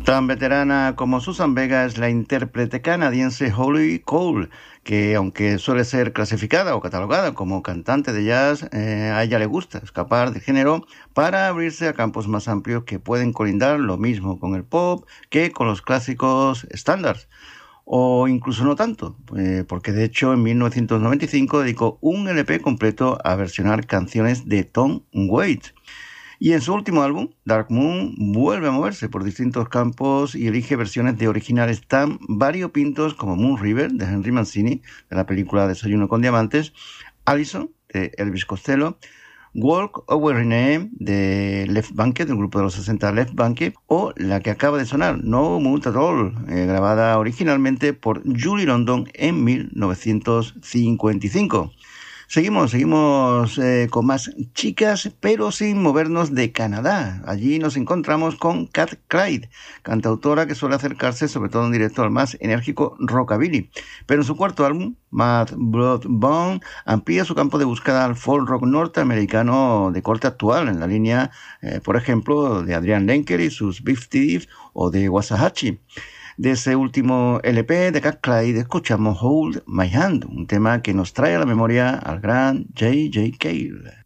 Tan veterana como Susan Vega es la intérprete canadiense Holly Cole, que aunque suele ser clasificada o catalogada como cantante de jazz, a ella le gusta escapar de género para abrirse a campos más amplios que pueden colindar lo mismo con el pop que con los clásicos estándares. O incluso no tanto, porque de hecho en 1995 dedicó un LP completo a versionar canciones de Tom Waits. Y en su último álbum, Dark Moon, vuelve a moverse por distintos campos y elige versiones de originales tan variopintos como Moon River, de Henry Mancini, de la película Desayuno con Diamantes, Allison, de Elvis Costello, Walk Over Renee, de Left Banke, del grupo de los 60 Left Banke, o la que acaba de sonar, No Mood at All, grabada originalmente por Julie London en 1955. Seguimos con más chicas, pero sin movernos de Canadá. Allí nos encontramos con Cat Clyde, cantautora que suele acercarse sobre todo en directo al más enérgico rockabilly. Pero en su cuarto álbum, Mad Blood Bone, amplía su campo de búsqueda al folk rock norteamericano de corte actual, en la línea, por ejemplo, de Adrian Lenker y sus Beef Thief o de Wasahachi. De ese último LP de Cat Clyde escuchamos Hold My Hand, un tema que nos trae a la memoria al gran J.J. Cale.